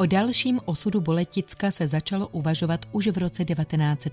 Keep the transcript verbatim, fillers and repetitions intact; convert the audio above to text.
O dalším osudu Boleticka se začalo uvažovat už v roce devatenáct set